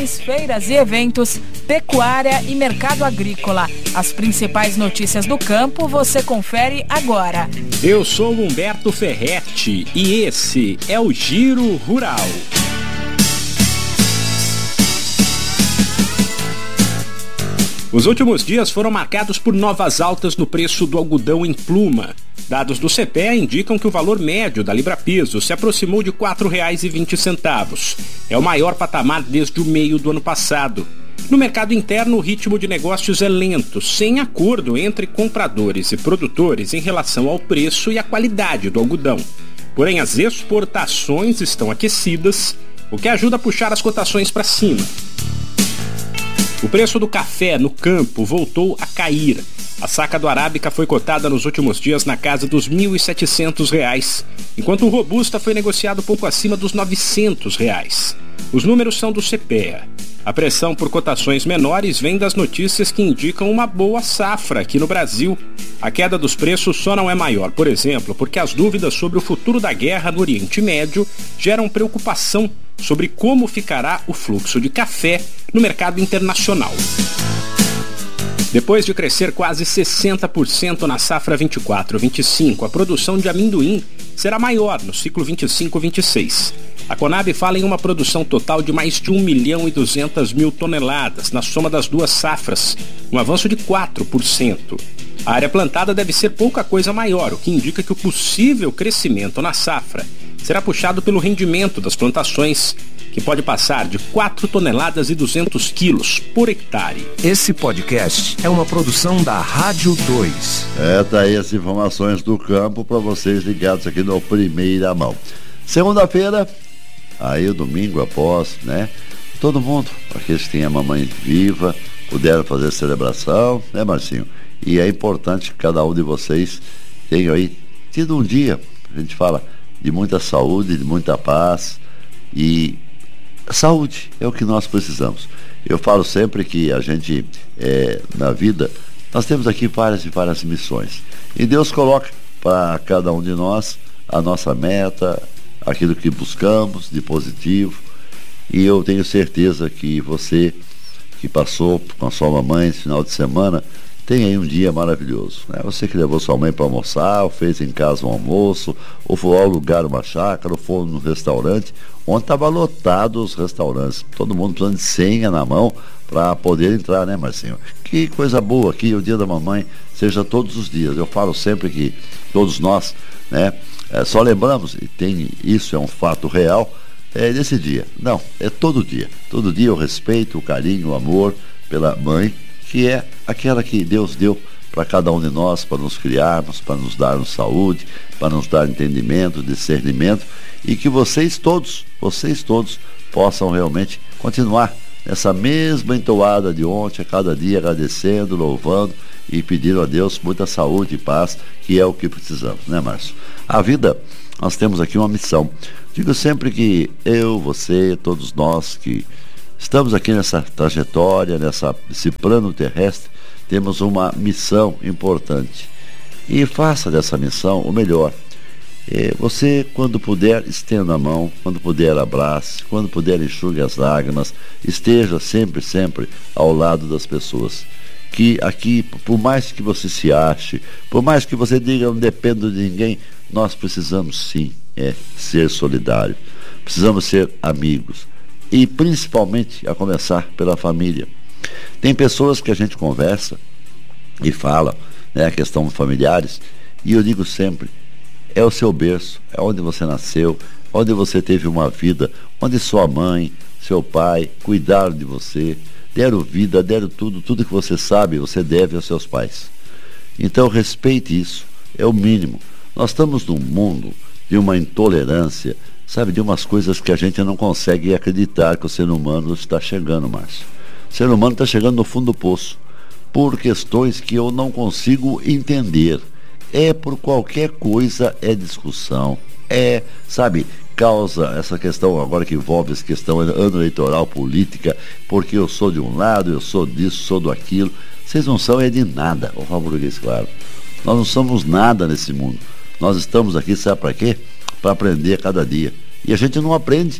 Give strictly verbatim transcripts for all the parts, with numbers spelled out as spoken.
exposições, feiras e eventos, pecuária e mercado agrícola. As principais notícias do campo você confere agora. Eu sou Humberto Ferretti e esse é o Giro Rural. Os últimos dias foram marcados por novas altas no preço do algodão em pluma. Dados do C P E A indicam que o valor médio da libra-peso se aproximou de quatro reais e vinte centavos. É o maior patamar desde o meio do ano passado. No mercado interno, o ritmo de negócios é lento, sem acordo entre compradores e produtores em relação ao preço e à qualidade do algodão. Porém, as exportações estão aquecidas, o que ajuda a puxar as cotações para cima. O preço do café no campo voltou a cair. A saca do Arábica foi cotada nos últimos dias na casa dos mil e setecentos reais, enquanto o Robusta foi negociado pouco acima dos novecentos reais. Os números são do C P E A. A pressão por cotações menores vem das notícias que indicam uma boa safra aqui no Brasil. A queda dos preços só não é maior, por exemplo, porque as dúvidas sobre o futuro da guerra no Oriente Médio geram preocupação sobre como ficará o fluxo de café no mercado internacional. Depois de crescer quase sessenta por cento na safra vinte e quatro vinte e cinco, a produção de amendoim será maior no ciclo vinte e cinco vinte e seis. A Conab fala em uma produção total de mais de um milhão e duzentas mil toneladas na soma das duas safras, um avanço de quatro por cento. A área plantada deve ser pouca coisa maior, o que indica que o possível crescimento na safra será puxado pelo rendimento das plantações, que pode passar de quatro toneladas e duzentos quilos por hectare. Esse podcast é uma produção da Rádio dois. É, tá aí as informações do campo para vocês ligados aqui no Primeira Mão. Segunda-feira, aí o domingo após, né? Todo mundo, aqueles que têm a mamãe viva, puderam fazer celebração, né, Marcinho? E é importante que cada um de vocês tenha aí tido um dia, a gente fala, de muita saúde, de muita paz, e saúde é o que nós precisamos. Eu falo sempre que a gente, é, na vida, nós temos aqui várias e várias missões, e Deus coloca para cada um de nós a nossa meta, aquilo que buscamos de positivo, e eu tenho certeza que você que passou com a sua mamãe esse final de semana tem aí um dia maravilhoso, né? Você que levou sua mãe para almoçar, ou fez em casa um almoço, ou foi ao lugar uma chácara, ou foi no restaurante. Ontem estava lotado os restaurantes, todo mundo precisando de senha na mão para poder entrar, né, Marcinho? Que coisa boa que o dia da mamãe seja todos os dias. Eu falo sempre que todos nós, né, é, só lembramos, e tem, isso é um fato real, é desse dia. Não, é todo dia. Todo dia o respeito, o carinho, o amor pela mãe, que é aquela que Deus deu para cada um de nós, para nos criarmos, para nos darmos saúde, para nos dar entendimento, discernimento, e que vocês todos, vocês todos possam realmente continuar nessa mesma entoada de ontem, a cada dia agradecendo, louvando e pedindo a Deus muita saúde e paz, que é o que precisamos, né, Márcio? A vida, nós temos aqui uma missão. Digo sempre que eu, você, todos nós que estamos aqui nessa trajetória, nessa, nesse plano terrestre, temos uma missão importante. E faça dessa missão o melhor. É, você, quando puder, estenda a mão, quando puder, abrace, quando puder, enxugue as lágrimas, esteja sempre, sempre ao lado das pessoas. Que aqui, por mais que você se ache, por mais que você diga, eu não dependo de ninguém, nós precisamos sim é, ser solidários, precisamos ser amigos. E principalmente a começar pela família. Tem pessoas que a gente conversa e fala, né, a questão de familiares, e eu digo sempre, é o seu berço, é onde você nasceu, onde você teve uma vida, onde sua mãe, seu pai cuidaram de você, deram vida, deram tudo, tudo que você sabe, você deve aos seus pais. Então respeite isso, é o mínimo. Nós estamos num mundo de uma intolerância, sabe, de umas coisas que a gente não consegue acreditar que o ser humano está chegando, Márcio. O ser humano está chegando no fundo do poço, por questões que eu não consigo entender. É por qualquer coisa, é discussão, é, sabe, causa essa questão agora que envolve essa questão ano eleitoral, política, porque eu sou de um lado, eu sou disso, sou do aquilo. Vocês não são é de nada, o português, claro. Nós não somos nada nesse mundo. Nós estamos aqui, sabe para quê? Para aprender a cada dia. E a gente não aprende.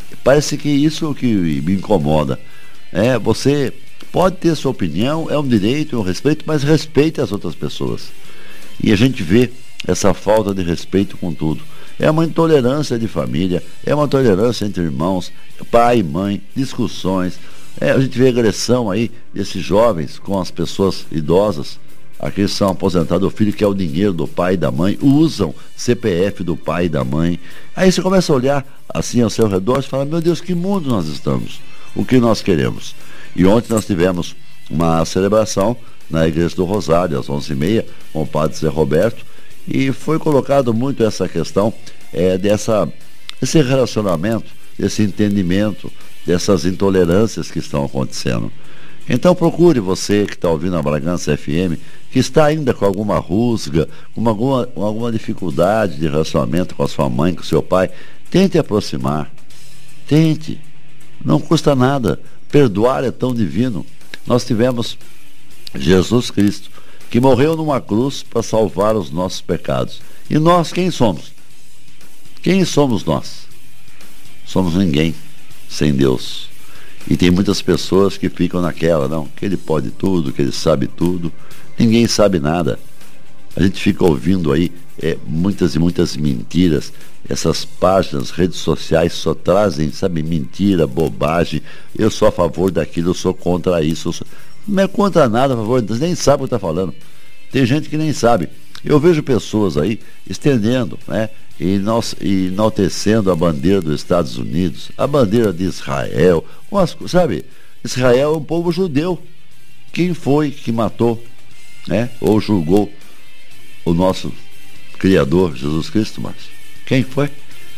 Parece que isso que me incomoda. É, você pode ter sua opinião, é um direito, é um respeito, mas respeite as outras pessoas. E a gente vê essa falta de respeito com tudo. É uma intolerância de família, é uma intolerância entre irmãos, pai e mãe, discussões. É, a gente vê agressão aí desses jovens com as pessoas idosas, aqueles que são aposentados, o filho que é o dinheiro do pai e da mãe, usam C P F do pai e da mãe. Aí você começa a olhar assim ao seu redor e fala, meu Deus, que mundo nós estamos? O que nós queremos? E ontem nós tivemos uma celebração na Igreja do Rosário, às onze e meia, com o padre Zé Roberto, e foi colocado muito essa questão é, dessa, desse relacionamento, desse entendimento, dessas intolerâncias que estão acontecendo. Então procure você que está ouvindo a Bragança F M, que está ainda com alguma rusga, com alguma, com alguma dificuldade de relacionamento com a sua mãe, com o seu pai, tente aproximar, tente, não custa nada, perdoar é tão divino. Nós tivemos Jesus Cristo, que morreu numa cruz para salvar os nossos pecados. E nós, quem somos? Quem somos nós? Somos ninguém sem Deus. E tem muitas pessoas que ficam naquela, não, que ele pode tudo, que ele sabe tudo. Ninguém sabe nada. A gente fica ouvindo aí é, muitas e muitas mentiras. Essas páginas, redes sociais só trazem, sabe, mentira, bobagem. Eu sou a favor daquilo, eu sou contra isso. Eu sou... Não é contra nada, a favor, nem sabe o que está falando. Tem gente que nem sabe. Eu vejo pessoas aí estendendo, né, e enaltecendo a bandeira dos Estados Unidos, a bandeira de Israel, umas, sabe? Israel é um povo judeu. Quem foi que matou, né, ou julgou o nosso Criador, Jesus Cristo, Márcio? Quem foi?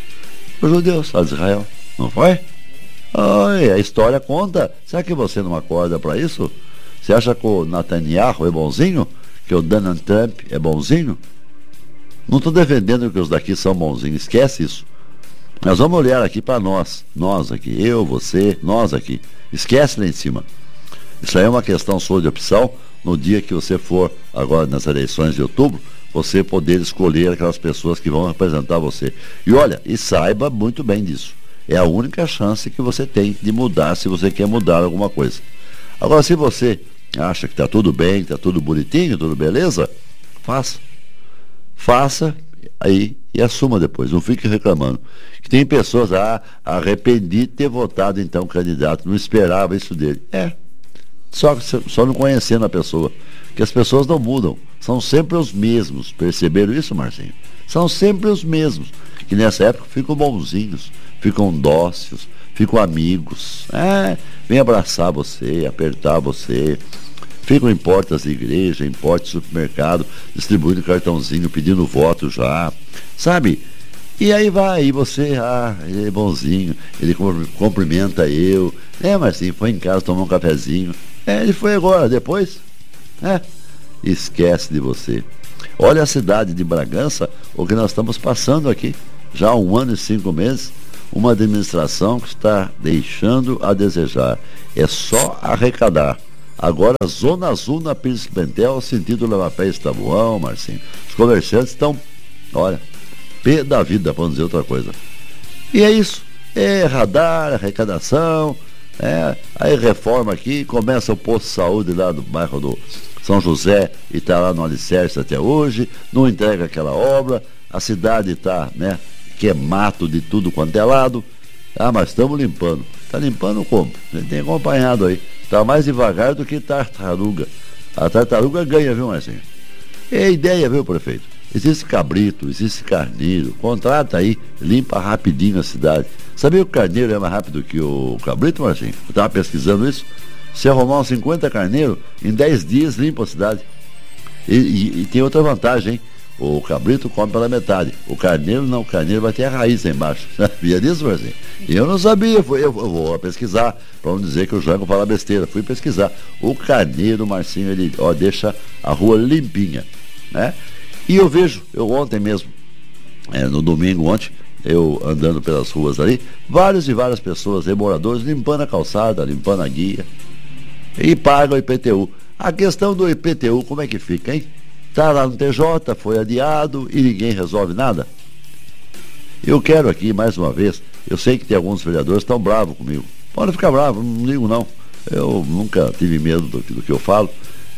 Os judeus, lá de Israel. Não foi? Ai, a história conta. Será que você não acorda para isso? Você acha que o Netanyahu é bonzinho? Que o Donald Trump é bonzinho? Não estou defendendo que os daqui são bonzinhos, esquece isso. Nós vamos olhar aqui para nós, nós aqui, eu, você, nós aqui. Esquece lá em cima. Isso aí é uma questão sua de opção. No dia que você for, agora nas eleições de outubro, você poder escolher aquelas pessoas que vão representar você. E olha, e saiba muito bem disso. É a única chance que você tem de mudar, se você quer mudar alguma coisa. Agora, se você acha que está tudo bem, está tudo bonitinho, tudo beleza, faça. Faça aí e assuma depois, não fique reclamando. Que tem pessoas, ah, arrependi de ter votado então candidato, não esperava isso dele. É, só, só não conhecendo a pessoa. Que as pessoas não mudam, são sempre os mesmos. Perceberam isso, Marcinho? São sempre os mesmos, que nessa época ficam bonzinhos, ficam dóceis, ficam amigos, é, vem abraçar você, apertar você, ficam em portas de igreja, em portas de supermercado, distribuindo cartãozinho, pedindo voto já, sabe? E aí vai, e você, ah, ele é bonzinho, ele cumprimenta eu, é, mas sim, foi em casa tomar um cafezinho, é, ele foi agora, depois, é, esquece de você. Olha a cidade de Bragança, o que nós estamos passando aqui, já há um ano e cinco meses, uma administração que está deixando a desejar. É só arrecadar. Agora, Zona Azul na Pires Pimentel, sentido Levapé e Tabuão, Marcinho. Os comerciantes estão, olha, pé da vida, para não dizer outra coisa. E é isso. É radar, arrecadação, é, aí reforma aqui, começa o posto de saúde lá do bairro do São José e está lá no alicerce até hoje, não entrega aquela obra, a cidade está, né, que é mato de tudo quanto é lado. Ah, mas estamos limpando. Está limpando como? A gente tem acompanhado aí. Está mais devagar do que tartaruga. A tartaruga ganha, viu, Marcinho? É a ideia, viu, prefeito? Existe cabrito, existe carneiro. Contrata aí, limpa rapidinho a cidade. Sabia que o carneiro é mais rápido que o cabrito, Marcinho? Eu estava pesquisando isso. Se arrumar uns cinquenta carneiros, em dez dias limpa a cidade. E, e, e tem outra vantagem, hein? O cabrito come pela metade. O carneiro não, o carneiro vai ter a raiz lá embaixo. Sabia disso, Marcinho? E eu não sabia, fui, eu, eu vou pesquisar, para não dizer que o Jango fala besteira. Fui pesquisar. O carneiro, Marcinho, ele ó, deixa a rua limpinha, né? E eu vejo, eu ontem mesmo, é, no domingo ontem, eu andando pelas ruas ali, várias e várias pessoas, moradores, limpando a calçada, limpando a guia. E pagam o I P T U. A questão do I P T U, como é que fica, hein? Está lá no T J, foi adiado e ninguém resolve nada. Eu quero aqui, mais uma vez, Eu sei que tem alguns vereadores que estão bravos comigo. Pode ficar bravo, não ligo não. Eu nunca tive medo do, do que eu falo.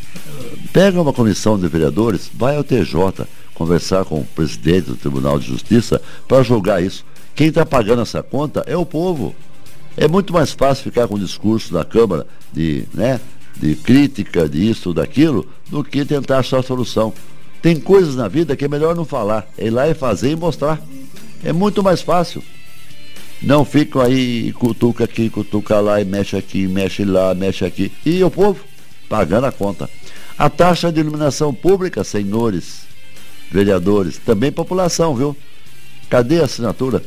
Pega uma comissão de vereadores, vai ao T J conversar com o presidente do Tribunal de Justiça para julgar isso. Quem está pagando essa conta é o povo. É muito mais fácil ficar com o discurso da Câmara de, né, de crítica, disso, daquilo, do que tentar achar a solução. Tem coisas na vida que é melhor não falar, é ir lá e fazer e mostrar. É muito mais fácil. Não ficam aí, cutuca aqui, cutuca lá, e mexe aqui, mexe lá, mexe aqui. E o povo pagando a conta. A taxa de iluminação pública, senhores vereadores, também população, viu? Cadê a assinatura?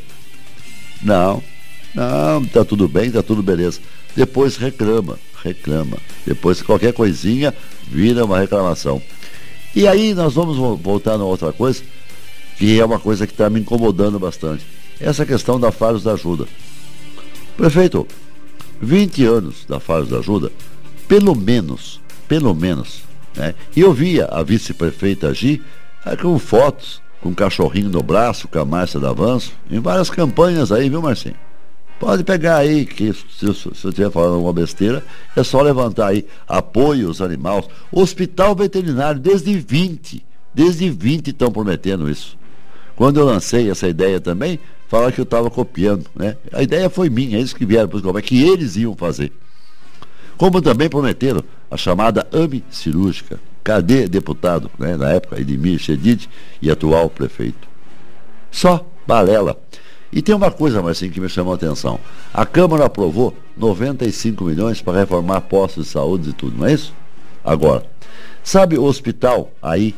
Não, não, tá tudo bem, tá tudo beleza. Depois reclama, reclama. Depois qualquer coisinha vira uma reclamação. E aí nós vamos voltar a outra coisa, que é uma coisa que está me incomodando bastante. Essa questão da Faros da Ajuda. Prefeito, vinte anos da Faros da Ajuda, pelo menos, pelo menos, né? E eu via a vice-prefeita agir com fotos, com um cachorrinho no braço, com a Márcia da Avanço, em várias campanhas aí, viu, Marcinho? Pode pegar aí, que se eu, se eu estiver falando alguma besteira, é só levantar aí, apoio aos animais. Hospital veterinário, desde vinte, desde vinte estão prometendo isso. Quando eu lancei essa ideia também, falaram que eu estava copiando, né? A ideia foi minha, eles que vieram para os que eles iam fazer. Como também prometeram a chamada A M E cirúrgica. Cadê deputado, né, na época, Edmir Chedid e atual prefeito? Só balela. E tem uma coisa, Marcinho, que me chamou a atenção. A Câmara aprovou noventa e cinco milhões para reformar postos de saúde e tudo, não é isso? Agora, sabe o hospital aí,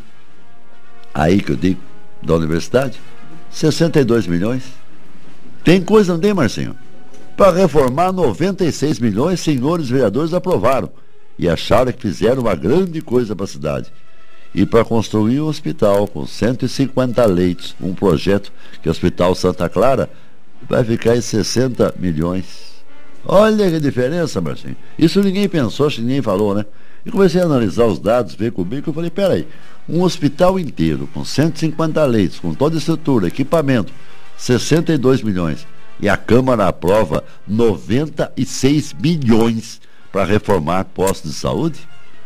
aí que eu digo, da universidade? sessenta e dois milhões. Tem coisa, não tem, Marcinho? Para reformar noventa e seis milhões, senhores vereadores aprovaram. E acharam que fizeram uma grande coisa para a cidade. E para construir um hospital com cento e cinquenta leitos, um projeto que é o Hospital Santa Clara, vai ficar em sessenta milhões. Olha que diferença, Marcinho. Isso ninguém pensou, acho que ninguém falou, né? E comecei a analisar os dados, ver comigo, e eu falei, peraí, um hospital inteiro, com cento e cinquenta leitos, com toda a estrutura, equipamento, sessenta e dois milhões. E a Câmara aprova noventa e seis milhões para reformar postos de saúde?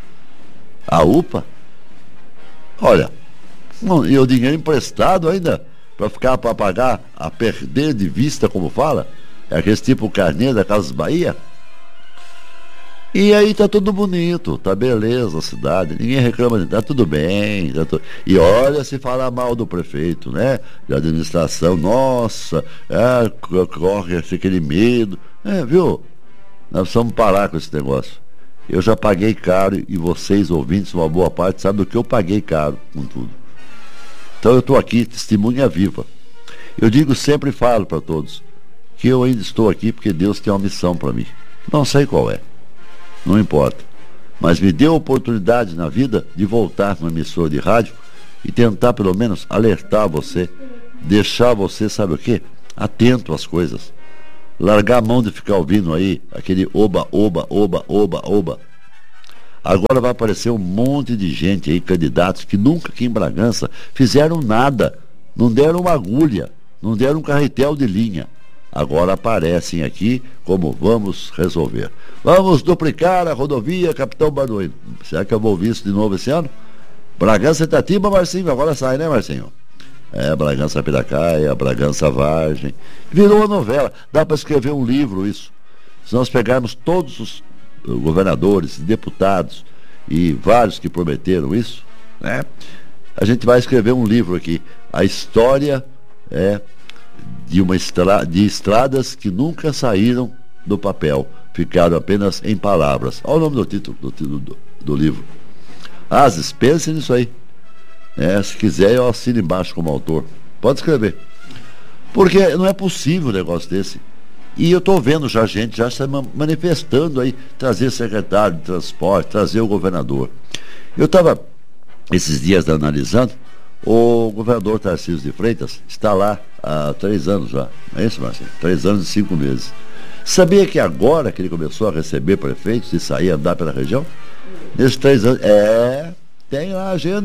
A U P A? Olha, e o dinheiro emprestado ainda, para ficar para pagar, a perder de vista, como fala, é aquele tipo carnê da Casas Bahia. E aí tá tudo bonito, tá beleza a cidade, ninguém reclama, tá tudo bem, tá tu... e olha se falar mal do prefeito, né, da administração, nossa, é, corre aquele medo, é, viu, nós precisamos parar com esse negócio. Eu já paguei caro, e vocês ouvintes, uma boa parte, sabem do que eu paguei caro com tudo. Então eu estou aqui, testemunha viva. Eu digo sempre e falo para todos que eu ainda estou aqui porque Deus tem uma missão para mim. Não sei qual é, não importa. Mas me deu a oportunidade na vida de voltar numa emissora de rádio e tentar pelo menos alertar você, deixar você, sabe o quê? Atento às coisas. Largar a mão de ficar ouvindo aí aquele oba, oba, oba, oba, oba. Agora vai aparecer um monte de gente aí, candidatos que nunca aqui em Bragança fizeram nada, não deram uma agulha, não deram um carretel de linha. Agora aparecem aqui como vamos resolver. Vamos duplicar a rodovia Capitão Baduíno. Será que eu vou ouvir isso de novo esse ano? Bragança Itatiba, Marcinho, agora sai, né, Marcinho? É, Bragança Piracaia, Bragança Vargem. Virou uma novela. Dá para escrever um livro isso. Se nós pegarmos todos os governadores, deputados e vários que prometeram isso, né? A gente vai escrever um livro aqui. A história é de, uma estra... de estradas que nunca saíram do papel. Ficaram apenas em palavras. Olha o nome do título do, título do, do livro. Ases, pense nisso aí. É, se quiser, eu assino embaixo como autor. Pode escrever. Porque não é possível um negócio desse. E eu estou vendo já gente já se manifestando aí, trazer secretário de transporte, trazer o governador. Eu estava esses dias analisando, o governador Tarcísio de Freitas está lá há três anos já. Não é isso, Marcinho? Três anos e cinco meses. Sabia que agora que ele começou a receber prefeitos e sair a andar pela região? Nesses três anos, é... Tem lá a agenda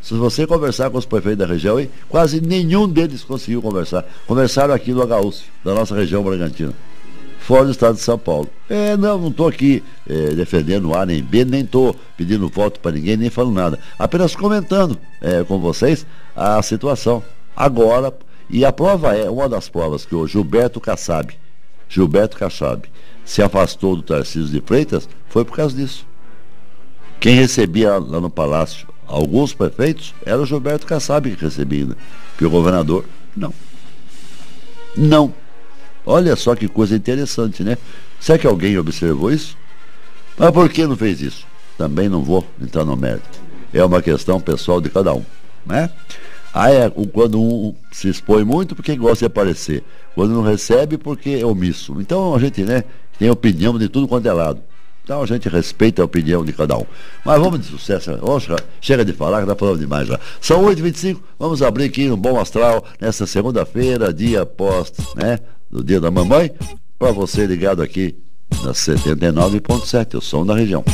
Se você conversar com os prefeitos da região, hein, quase nenhum deles conseguiu conversar. Conversaram aqui no H U S, da nossa região Bragantina, fora do estado de São Paulo. É, não, não estou aqui é, defendendo A nem B, nem estou pedindo voto para ninguém, nem falando nada. Apenas comentando é, com vocês a situação. Agora, e a prova é, uma das provas que o Gilberto Kassab, Gilberto Kassab, se afastou do Tarcísio de Freitas, foi por causa disso. Quem recebia lá no Palácio alguns prefeitos era o Gilberto Kassab que recebia, né? E o governador, não. Não. Olha só que coisa interessante, né? Será que alguém observou isso? Mas por que não fez isso? Também não vou entrar no mérito. É uma questão pessoal de cada um, né? Aí é quando um se expõe muito porque gosta de aparecer. Quando não recebe porque é omisso. Então a gente, né, tem opinião de tudo quanto é lado. Então a gente respeita a opinião de cada um. Mas vamos de sucesso. Oscar, chega de falar que está falando demais já. São oito e vinte e cinco, vamos abrir aqui um bom astral nessa segunda-feira, dia após, né, do dia da mamãe, para você ligado aqui na setenta e nove ponto sete, o som da região.